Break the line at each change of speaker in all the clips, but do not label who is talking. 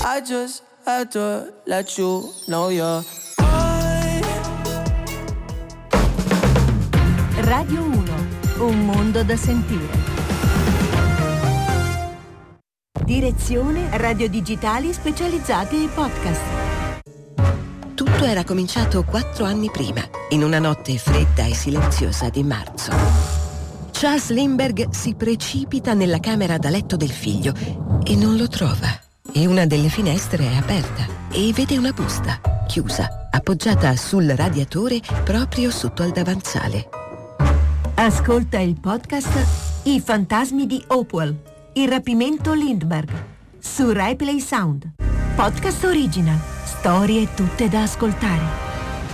I just had to let you know you're
Radio 1, un mondo da sentire. Direzione Radio Digitali Specializzate e Podcast.
Tutto era cominciato 4 anni prima, in una notte fredda e silenziosa di marzo. Charles Lindbergh si precipita nella camera da letto del figlio e non lo trova. E una delle finestre è aperta e vede una busta, chiusa, appoggiata sul radiatore proprio sotto al davanzale.
Ascolta il podcast I fantasmi di Hopewell, il rapimento Lindbergh, su Rai Play Sound. Podcast original, storie tutte da ascoltare.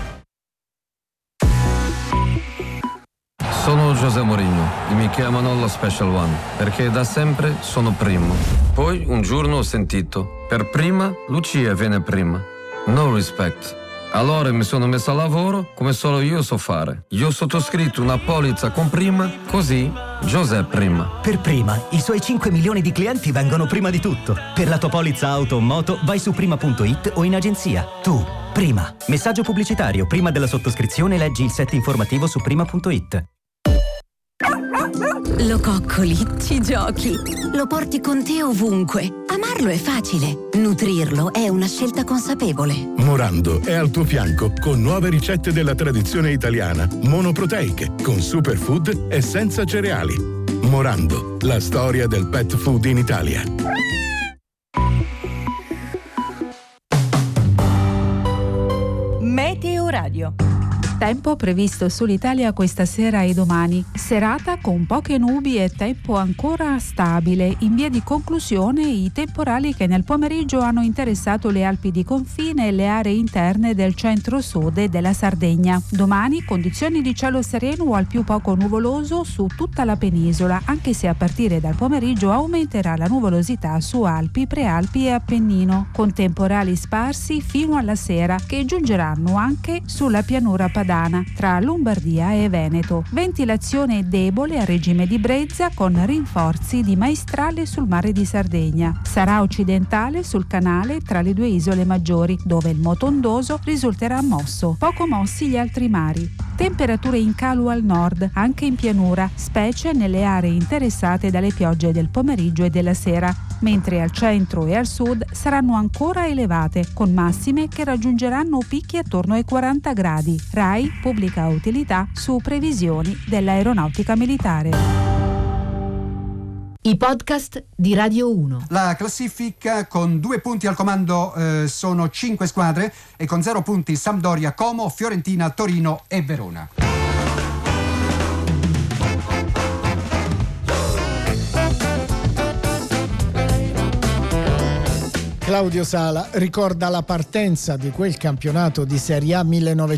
Sono José Mourinho e mi chiamano lo Special One perché da sempre sono primo. Poi un giorno ho sentito, per prima Lucia viene prima. No respect. Allora mi sono messo a lavoro come solo io so fare. Io ho sottoscritto una polizza con prima, così José prima.
Per prima, i suoi 5 milioni di clienti vengono prima di tutto. Per la tua polizza auto o moto vai su prima.it o in agenzia. Tu, prima. Messaggio pubblicitario. Prima della sottoscrizione leggi il set informativo su prima.it.
Lo coccoli, ci giochi, lo porti con te ovunque. Amarlo è facile, nutrirlo è una scelta consapevole.
Morando è al tuo fianco con nuove ricette della tradizione italiana, monoproteiche, con superfood e senza cereali. Morando, la storia del pet food in Italia.
Meteo Radio.
Tempo previsto sull'Italia questa sera e domani. Serata con poche nubi e tempo ancora stabile. In via di conclusione i temporali che nel pomeriggio hanno interessato le Alpi di confine e le aree interne del centro-sud e della Sardegna. Domani condizioni di cielo sereno o al più poco nuvoloso su tutta la penisola, anche se a partire dal pomeriggio aumenterà la nuvolosità su Alpi, Prealpi e Appennino, con temporali sparsi fino alla sera che giungeranno anche sulla pianura padana tra Lombardia e Veneto. Ventilazione debole a regime di brezza con rinforzi di maestrale sul mare di Sardegna. Sarà occidentale sul canale tra le due isole maggiori, dove il moto ondoso risulterà mosso. Poco mossi gli altri mari. Temperature in calo al nord, anche in pianura, specie nelle aree interessate dalle piogge del pomeriggio e della sera, mentre al centro e al sud saranno ancora elevate, con massime che raggiungeranno picchi attorno ai 40 gradi. RAI pubblica utilità su previsioni dell'aeronautica militare.
I podcast di Radio 1.
La classifica con 2 punti al comando sono 5 squadre e con 0 punti Sampdoria, Como, Fiorentina, Torino e Verona.
Claudio Sala ricorda la partenza di quel campionato di Serie A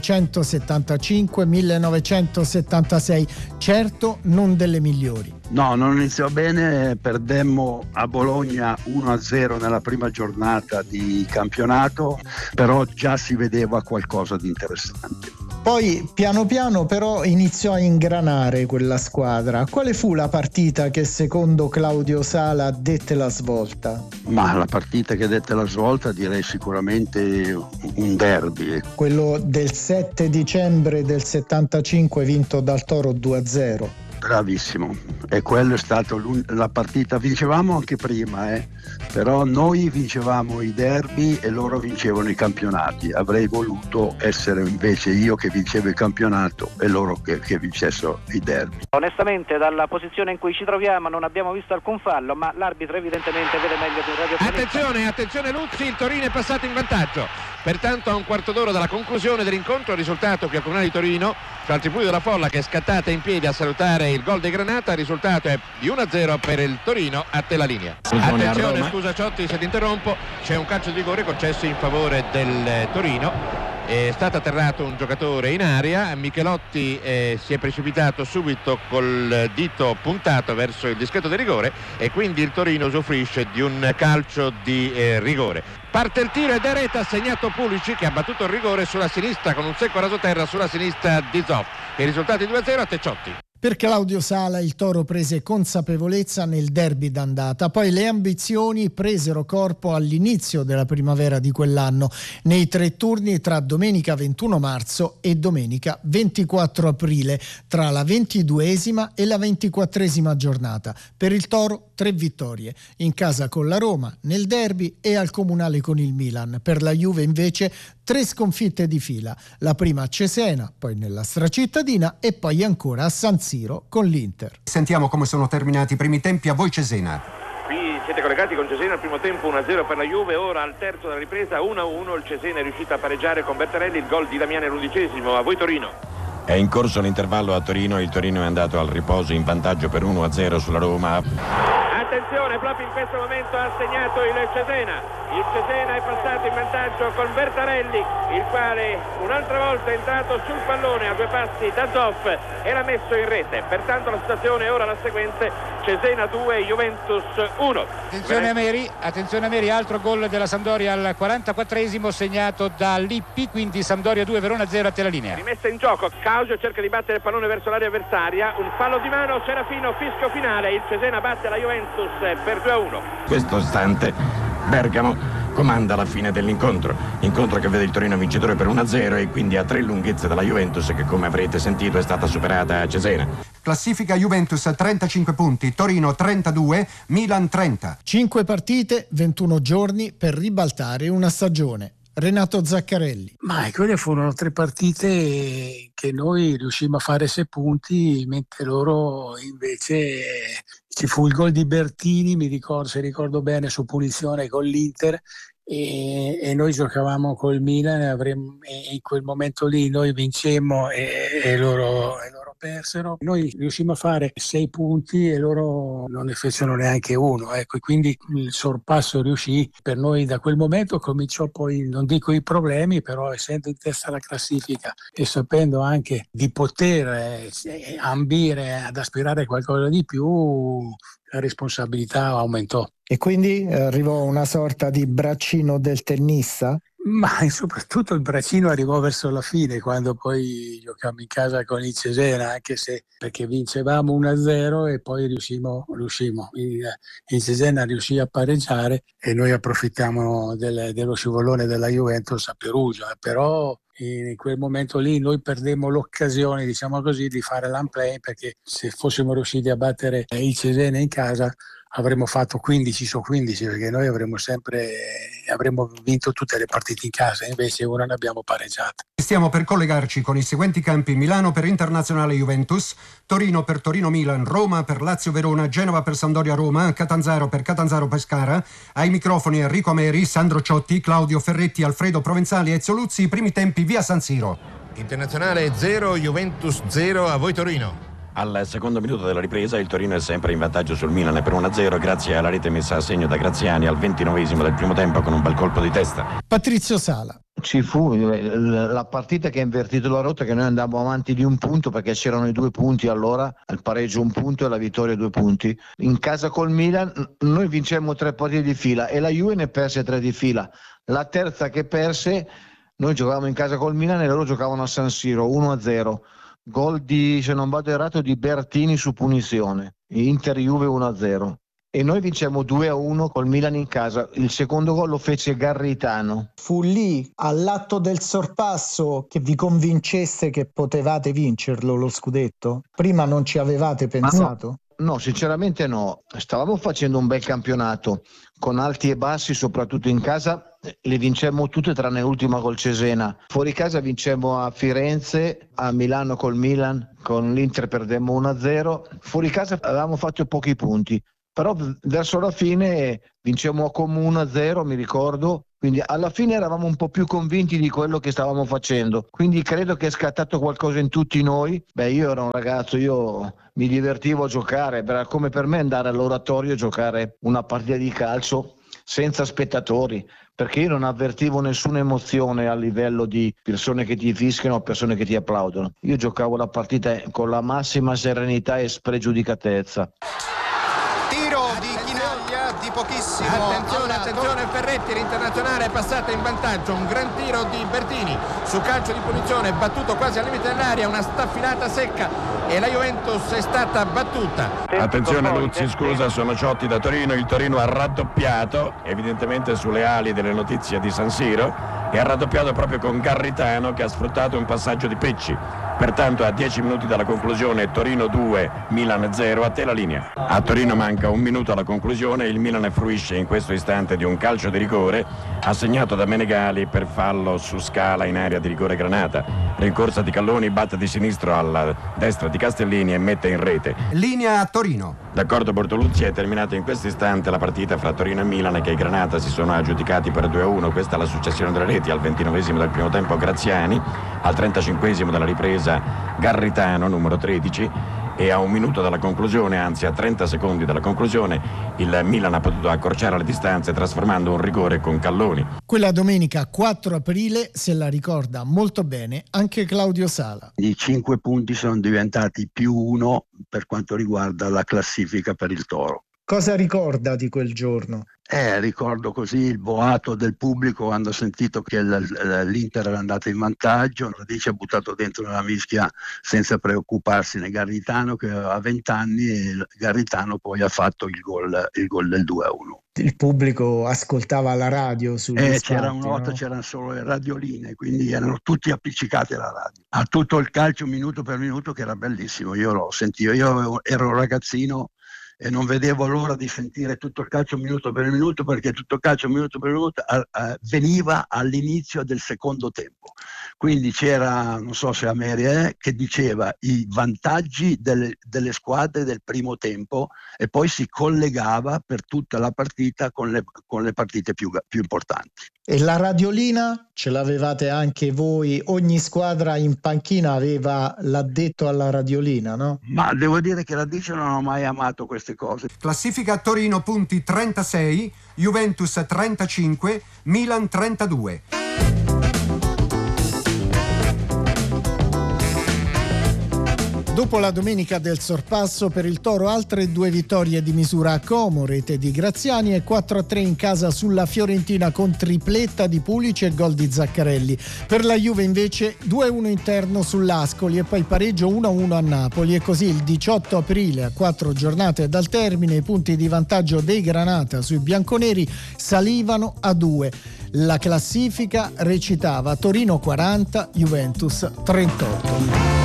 1975-1976, certo non delle migliori.
No, non iniziò bene, perdemmo a Bologna 1-0 nella prima giornata di campionato, però già si vedeva qualcosa di interessante.
Poi piano piano però iniziò a ingranare quella squadra. Quale fu la partita che secondo Claudio Sala dette la svolta?
Ma la partita che dette la svolta direi sicuramente un derby.
Quello del 7 dicembre del 75 vinto dal Toro 2-0.
Bravissimo, e quello è stato la partita. Vincevamo anche prima, però noi vincevamo i derby e loro vincevano i campionati. Avrei voluto essere invece io che vincevo il campionato e loro che vincessero i derby.
Onestamente dalla posizione in cui ci troviamo non abbiamo visto alcun fallo, ma l'arbitro evidentemente vede meglio di un radiofonista.
Attenzione Luzzi, il Torino è passato in vantaggio. Pertanto a un quarto d'ora dalla conclusione dell'incontro, il risultato qui al Comunale di Torino, tra il tripudio della folla che è scattata in piedi a salutare il gol dei Granata, il risultato è di 1-0 per il Torino a te la linea. Attenzione, scusa Ciotti se ti interrompo, c'è un calcio di rigore concesso in favore del Torino. È stato atterrato un giocatore in aria, Michelotti si è precipitato subito col dito puntato verso il dischetto del rigore e quindi il Torino usufruisce di un calcio di rigore. Parte il tiro ed è rete, ha segnato Pulisic che ha battuto il rigore sulla sinistra con un secco rasoterra sulla sinistra di Zoff. I risultati 2-0 a te Ciotti.
Per Claudio Sala il Toro prese consapevolezza nel derby d'andata, poi le ambizioni presero corpo all'inizio della primavera di quell'anno, nei 3 turni tra domenica 21 marzo e domenica 24 aprile, tra la 22esima e la 24esima giornata. Per il Toro 3 vittorie, in casa con la Roma, nel derby e al Comunale con il Milan. Per la Juve invece 3 sconfitte di fila, la prima a Cesena, poi nella stracittadina e poi ancora a San Siro con l'Inter.
Sentiamo come sono terminati i primi tempi a voi Cesena.
Qui siete collegati con Cesena, al primo tempo 1-0 per la Juve, ora al terzo della ripresa 1-1, il Cesena è riuscito a pareggiare con Bertarelli, il gol di Damiani all'11°. A voi Torino.
È in corso l'intervallo a Torino, il Torino è andato al riposo in vantaggio per 1-0 sulla Roma.
Attenzione, proprio in questo momento ha segnato il Cesena. Il Cesena è passato in vantaggio con Bertarelli, il quale un'altra volta è entrato sul pallone a 2 passi da Zoff e l'ha messo in rete. Pertanto la situazione è ora la seguente: Cesena 2, Juventus 1.
Attenzione a Meri, altro gol della Sampdoria al 44esimo segnato da Lippi, quindi Sampdoria 2, Verona 0 a te la linea.
Rimessa in gioco, Causio cerca di battere il pallone verso l'area avversaria, un fallo di mano, Serafino, fischio finale, il Cesena batte la Juventus per 2-1.
Questo istante Bergamo comanda la fine dell'incontro che vede il Torino vincitore per 1-0 e quindi a 3 lunghezze dalla Juventus, che come avrete sentito è stata superata a Cesena.
Classifica Juventus a 35 punti, Torino 32, Milan 30.
5 partite, 21 giorni per ribaltare una stagione. Renato Zaccarelli.
Ma quelle furono 3 partite che noi riuscimmo a fare 6 punti, mentre loro invece ci fu il gol di Bertini, se ricordo bene, su punizione con l'Inter, e noi giocavamo col Milan e in quel momento lì noi vincemmo e loro persero. Noi riuscimmo a fare 6 punti e loro non ne fecero neanche uno, ecco, e quindi il sorpasso riuscì. Per noi da quel momento cominciò poi, non dico i problemi, però essendo in testa alla classifica e sapendo anche di poter ambire ad aspirare a qualcosa di più, la responsabilità aumentò.
E quindi arrivò una sorta di braccino del tennista?
Ma soprattutto il braccino arrivò verso la fine, quando poi giocammo in casa con il Cesena, anche se perché vincevamo 1-0 e poi riuscimmo. Il Cesena riuscì a pareggiare e noi approfittiamo dello scivolone della Juventus a Perugia, però in quel momento lì noi perdemmo l'occasione, diciamo così, di fare l'unplay, perché se fossimo riusciti a battere il Cesena in casa avremmo fatto 15 su 15, perché noi avremmo vinto tutte le partite in casa, invece una ne abbiamo pareggiata.
Stiamo per collegarci con i seguenti campi: Milano per Internazionale Juventus, Torino per Torino Milan, Roma per Lazio Verona, Genova per Sampdoria Roma, Catanzaro per Catanzaro Pescara. Ai microfoni Enrico Meri, Sandro Ciotti, Claudio Ferretti, Alfredo Provenzali e Ezio Luzzi. I primi tempi via San Siro.
Internazionale 0, Juventus 0, a voi Torino.
Al secondo minuto della ripresa il Torino è sempre in vantaggio sul Milan per 1-0 grazie alla rete messa a segno da Graziani al 29esimo del primo tempo con un bel colpo di testa.
Patrizio Sala.
Ci fu la partita che ha invertito la rotta, che noi andavamo avanti di 1 punto perché c'erano i 2 punti allora, il pareggio 1 punto e la vittoria 2 punti. In casa col Milan noi vincemmo 3 partite di fila e la Juve ne perse 3 di fila. La terza che perse, noi giocavamo in casa col Milan e loro giocavano a San Siro 1-0. Gol di, se non vado errato, di Bertini su punizione, Inter Juve 1-0 e noi vincemmo 2-1 col Milan in casa. Il secondo gol lo fece Garritano.
Fu lì, all'atto del sorpasso, che vi convincesse che potevate vincerlo lo scudetto? Prima non ci avevate pensato?
No, sinceramente no. Stavamo facendo un bel campionato con alti e bassi, soprattutto in casa le vincemmo tutte tranne l'ultima col Cesena. Fuori casa vincemmo a Firenze, a Milano col Milan, con l'Inter perdemmo 1-0. Fuori casa avevamo fatto pochi punti, però verso la fine vincemmo a Como 1-0, mi ricordo. Quindi alla fine eravamo un po' più convinti di quello che stavamo facendo, quindi credo che è scattato qualcosa in tutti noi. Io ero un ragazzo, io mi divertivo a giocare, era come per me andare all'oratorio e giocare una partita di calcio senza spettatori, perché io non avvertivo nessuna emozione a livello di persone che ti fischiano o persone che ti applaudono. Io giocavo la partita con la massima serenità e spregiudicatezza.
Pochissimo. Attenzione Ferretti, l'internazionale è passata in vantaggio, un gran tiro di Bertini su calcio di punizione battuto quasi al limite dell'area, una staffilata secca e la Juventus è stata battuta.
Attenzione Luzzi, scusa, sono Ciotti da Torino. Il Torino ha raddoppiato, evidentemente sulle ali delle notizie di San Siro, e ha raddoppiato proprio con Garritano, che ha sfruttato un passaggio di Pecci. Pertanto a 10 minuti dalla conclusione Torino 2, Milan 0, a te la linea. A Torino manca un minuto alla conclusione, il Milan fruisce in questo istante di un calcio di rigore assegnato da Menegali per fallo su Scala in area di rigore Granata. Rincorsa di Calloni, batte di sinistro alla destra di Castellini e mette in rete.
Linea a Torino.
D'accordo Bortoluzzi, è terminata in questo istante la partita fra Torino e Milan, che i Granata si sono aggiudicati per 2-1. Questa è la successione delle reti: al 29esimo del primo tempo Graziani, al 35esimo della ripresa Garritano, numero 13, e a un minuto dalla conclusione, anzi a 30 secondi dalla conclusione, il Milan ha potuto accorciare le distanze trasformando un rigore con Calloni.
Quella domenica 4 aprile se la ricorda molto bene anche Claudio Sala.
I 5 punti sono diventati +1 per quanto riguarda la classifica per il Toro.
Cosa ricorda di quel giorno?
Ricordo così il boato del pubblico quando ha sentito che l'Inter era andata in vantaggio. Radice ha buttato dentro la mischia senza preoccuparsi né Garritano, che aveva 20 anni, e Garritano poi ha fatto il gol del 2-1.
Il pubblico ascoltava la radio sugli
c'era una volta, no? C'erano solo le radioline, quindi erano tutti appiccicati alla radio. A tutto il calcio minuto per minuto, che era bellissimo. Io lo sentivo, io ero un ragazzino e non vedevo l'ora di sentire tutto il calcio minuto per minuto, perché tutto il calcio minuto per minuto veniva all'inizio del secondo tempo. Quindi c'era, non so se Amerie, che diceva i vantaggi delle squadre del primo tempo, e poi si collegava per tutta la partita con le partite più importanti.
E la radiolina ce l'avevate anche voi? Ogni squadra in panchina aveva l'addetto alla radiolina, no?
Ma devo dire che Radice non ho mai amato queste cose.
Classifica: Torino punti 36, Juventus 35, Milan 32.
Dopo la domenica del sorpasso per il Toro, altre 2 vittorie di misura a Como, rete di Graziani, e 4-3 in casa sulla Fiorentina con tripletta di Pulic e gol di Zaccarelli. Per la Juve invece 2-1 interno sull'Ascoli e poi pareggio 1-1 a Napoli, e così il 18 aprile, a 4 giornate dal termine, i punti di vantaggio dei Granata sui bianconeri salivano a 2. La classifica recitava: Torino 40, Juventus 38.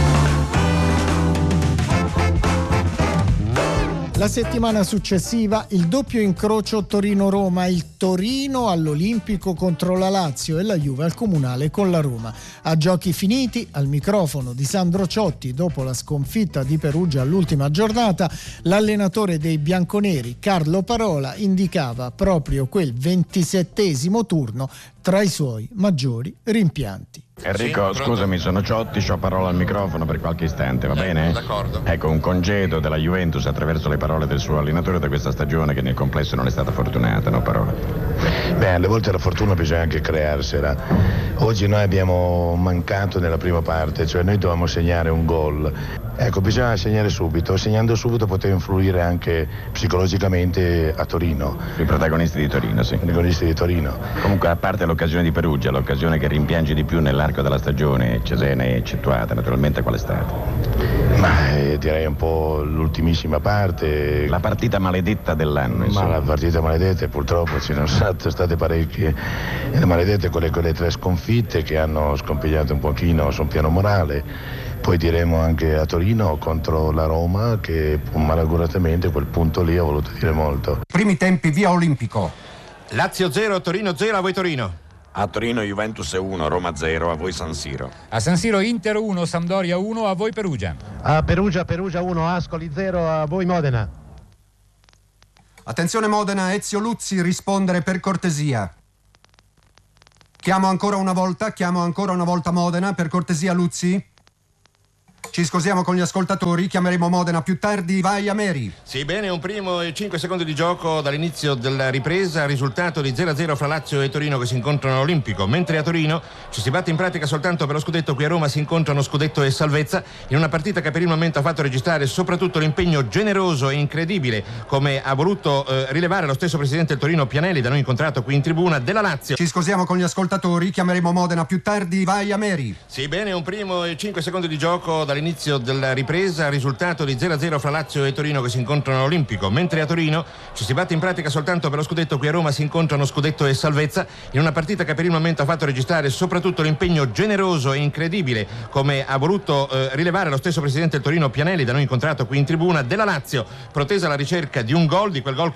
La settimana successiva il doppio incrocio Torino-Roma, il Torino all'Olimpico contro la Lazio e la Juve al Comunale con la Roma. A giochi finiti, al microfono di Sandro Ciotti, dopo la sconfitta di Perugia all'ultima giornata, l'allenatore dei bianconeri Carlo Parola indicava proprio quel 27esimo turno tra i suoi maggiori rimpianti.
Enrico, scusami, sono Ciotti, c'ho parola al microfono per qualche istante, va bene?
D'accordo.
Ecco, un congedo della Juventus attraverso le parole del suo allenatore da questa stagione, che nel complesso non è stata fortunata, no Parola?
Beh, alle volte la fortuna bisogna anche crearsela. Oggi noi abbiamo mancato nella prima parte, cioè noi dovevamo segnare un gol. Ecco, bisogna segnare subito. Segnando subito poteva influire anche psicologicamente a Torino.
I protagonisti di Torino, sì.
I protagonisti di Torino.
Comunque, a parte l'occasione di Perugia, l'occasione che rimpiangi di più nell'arco della stagione, Cesena è eccettuata, naturalmente, qual è stata?
Ma direi un po' l'ultimissima parte.
La partita maledetta dell'anno, insomma.
Ma la partita maledetta, purtroppo ci sono state parecchie maledette, quelle 3 sconfitte che hanno scompigliato un pochino sul piano morale. Poi diremo anche a Torino contro la Roma, che malauguratamente quel punto lì ha voluto dire molto.
Primi tempi via Olimpico.
Lazio 0, Torino 0, a voi Torino.
A Torino Juventus 1, Roma 0, a voi San Siro.
A San Siro Inter 1, Sampdoria 1, a voi Perugia.
A Perugia 1, Ascoli 0, a voi Modena.
Attenzione Modena, Ezio Luzzi, rispondere per cortesia. Chiamo ancora una volta Modena, per cortesia Luzzi. Ci scusiamo con gli ascoltatori, chiameremo Modena più tardi. Vai Ameri.
Sì, bene, un primo e 5 secondi di gioco dall'inizio della ripresa, risultato di 0-0 fra Lazio e Torino che si incontrano all'Olimpico, mentre a Torino ci si batte in pratica soltanto per lo scudetto. Qui a Roma si incontrano scudetto e salvezza in una partita che per il momento ha fatto registrare soprattutto l'impegno generoso e incredibile, come ha voluto rilevare lo stesso presidente del Torino Pianelli, da noi incontrato qui in tribuna, della Lazio.
Ci scusiamo con gli ascoltatori, chiameremo Modena più tardi. Vai Ameri.
Sì, bene, un primo e 5 secondi di gioco dall'inizio all'inizio della ripresa, risultato di 0-0 fra Lazio e Torino che si incontrano all'Olimpico, mentre a Torino ci si batte in pratica soltanto per lo scudetto. Qui a Roma si incontrano scudetto e salvezza in una partita che per il momento ha fatto registrare soprattutto l'impegno generoso e incredibile, come ha voluto rilevare lo stesso presidente del Torino Pianelli, da noi incontrato qui in tribuna, della Lazio, protesa alla ricerca di un gol, di quel gol